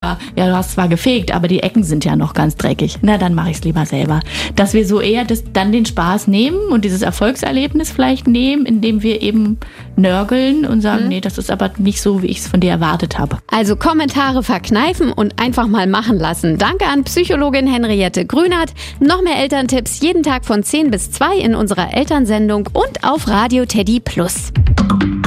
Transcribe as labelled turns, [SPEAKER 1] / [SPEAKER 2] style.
[SPEAKER 1] ja, du hast zwar gefegt, aber die Ecken sind ja noch ganz dreckig. Na, dann mache ich es lieber selber. Dass wir so eher dann den Spaß nehmen und dieses Erfolgserlebnis vielleicht nehmen, indem wir eben nörgeln und sagen, nee, das ist aber nicht so, wie ich es von dir erwartet habe.
[SPEAKER 2] Also Kommentare verkneifen und einfach mal machen lassen. Danke an Psychologin Henriette Grünert. Noch mehr Elterntipps jeden Tag von 10 bis 2 in unserer Elternsendung und auf Radio Teddy Plus.